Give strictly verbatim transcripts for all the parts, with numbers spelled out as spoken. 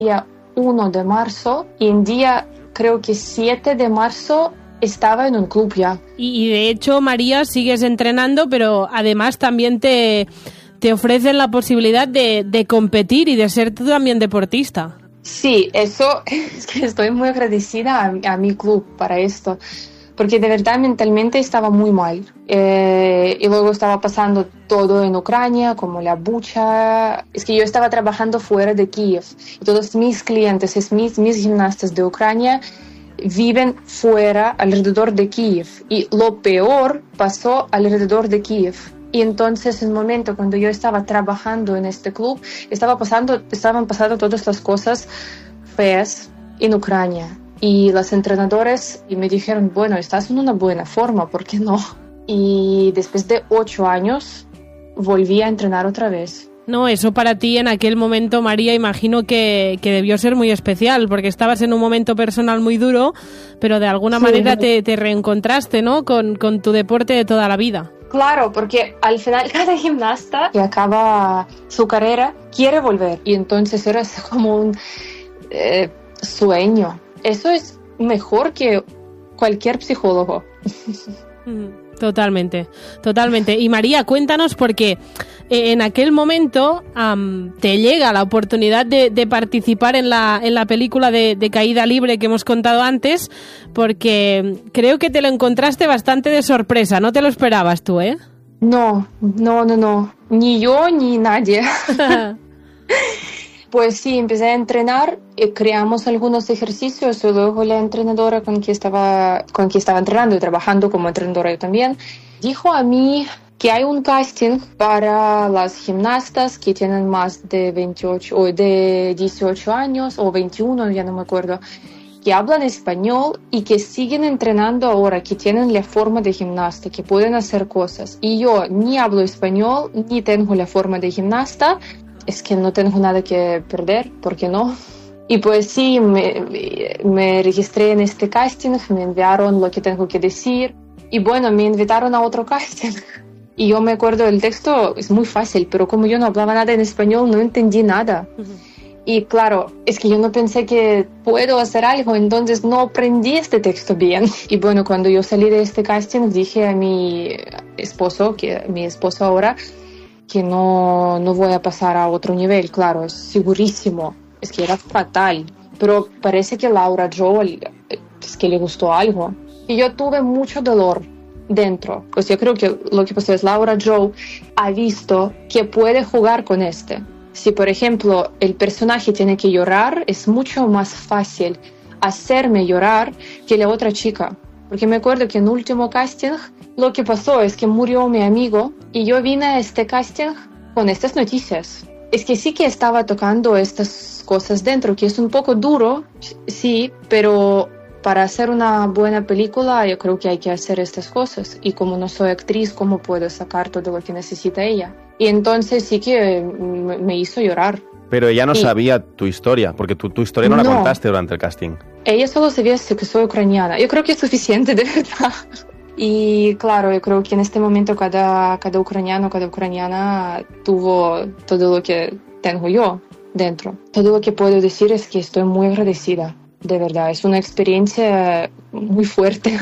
día uno de marzo y en día creo que siete de marzo estaba en un club ya. Y, y de hecho, María, sigues entrenando, pero además también te, te ofrecen la posibilidad de, de competir y de ser tú también deportista. Sí, eso es que estoy muy agradecida a, a mi club para esto, porque de verdad mentalmente estaba muy mal. Eh, y luego estaba pasando todo en Ucrania, como la bucha. Es que yo estaba trabajando fuera de Kiev y todos mis clientes, mis, mis gimnastas de Ucrania viven fuera, alrededor de Kiev. Y lo peor pasó alrededor de Kiev. Y entonces, en el momento cuando yo estaba trabajando en este club, estaba pasando, estaban pasando todas las cosas feas en Ucrania. Y los entrenadores me dijeron, bueno, estás en una buena forma, ¿por qué no? Y después de ocho años, volví a entrenar otra vez. No, eso para ti en aquel momento, María, imagino que, que debió ser muy especial, porque estabas en un momento personal muy duro, pero de alguna sí. manera te, te reencontraste, ¿no?, con, con tu deporte de toda la vida. Claro, porque al final cada gimnasta que acaba su carrera quiere volver. Y entonces era como un eh, sueño. Eso es mejor que cualquier psicólogo. Totalmente, totalmente. Y María, cuéntanos, porque en aquel momento um, te llega la oportunidad de, de participar en la, en la película de, de Caída Libre que hemos contado antes, porque creo que te lo encontraste bastante de sorpresa, no te lo esperabas tú, ¿eh? No, no, no, no, ni yo ni nadie. Pues sí, empecé a entrenar, y creamos algunos ejercicios y luego la entrenadora con quien estaba, con quien estaba entrenando y trabajando como entrenadora yo también, dijo a mí que hay un casting para las gimnastas que tienen más de veintiocho o de dieciocho años o veintiuno, ya no me acuerdo, que hablan español y que siguen entrenando ahora, que tienen la forma de gimnasta, que pueden hacer cosas. Y yo ni hablo español, ni tengo la forma de gimnasta. Es que no tengo nada que perder, ¿por qué no? Y pues sí, me, me registré en este casting, me enviaron lo que tengo que decir y bueno, me invitaron a otro casting. Y yo me acuerdo del texto, es muy fácil, pero como yo no hablaba nada en español, no entendí nada. Uh-huh. Y claro, es que yo no pensé que puedo hacer algo, entonces no aprendí este texto bien. Y bueno, cuando yo salí de este casting, dije a mi esposo, que mi esposo ahora, que no, no voy a pasar a otro nivel, claro, es segurísimo. Es que era fatal. Pero parece que Laura Joel, es que le gustó algo. Y yo tuve mucho dolor dentro. Pues yo creo que lo que pasó es Laura Joel ha visto que puede jugar con este. Si, por ejemplo, el personaje tiene que llorar, es mucho más fácil hacerme llorar que la otra chica. Porque me acuerdo que en el último casting lo que pasó es que murió mi amigo y yo vine a este casting con estas noticias. Es que sí que estaba tocando estas cosas dentro, que es un poco duro, sí, pero para hacer una buena película yo creo que hay que hacer estas cosas. Y como no soy actriz, ¿cómo puedo sacar todo lo que necesita ella? Y entonces sí que me hizo llorar. Pero ella no y... sabía tu historia, porque tu, tu historia no, no la contaste durante el casting. Ella solo sabía que soy ucraniana. Yo creo que es suficiente, de verdad. Y claro, yo creo que en este momento cada, cada ucraniano, cada ucraniana tuvo todo lo que tengo yo dentro. Todo lo que puedo decir es que estoy muy agradecida, de verdad. Es una experiencia muy fuerte.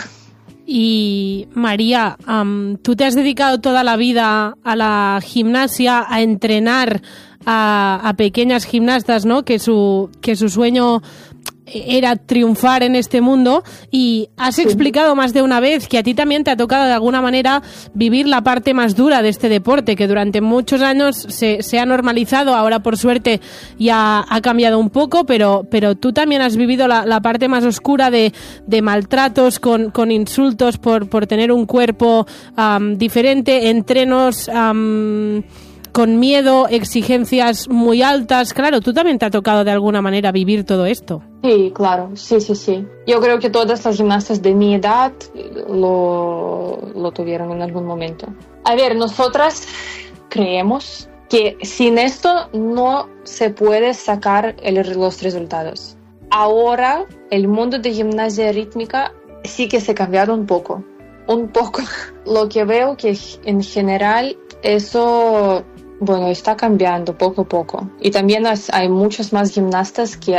Y María, um, tú te has dedicado toda la vida a la gimnasia, a entrenar a, a pequeñas gimnastas, ¿no? Que su, que su sueño era triunfar en este mundo, y has sí. explicado más de una vez que a ti también te ha tocado de alguna manera vivir la parte más dura de este deporte, que durante muchos años se, se ha normalizado, ahora por suerte ya ha cambiado un poco, pero, pero tú también has vivido la, la parte más oscura de, de maltratos, con, con insultos por, por tener un cuerpo um, diferente, entrenos um, con miedo, exigencias muy altas. Claro, tú también te ha tocado de alguna manera vivir todo esto. Sí, claro, sí, sí, sí. Yo creo que todas las gimnastas de mi edad lo, lo tuvieron en algún momento. A ver, nosotras creemos que sin esto no se puede sacar el, los resultados. Ahora el mundo de gimnasia rítmica sí que se ha cambiado un poco, un poco. Lo que veo que en general eso Bueno, está cambiando poco a poco. Y también hay muchos más gimnastas que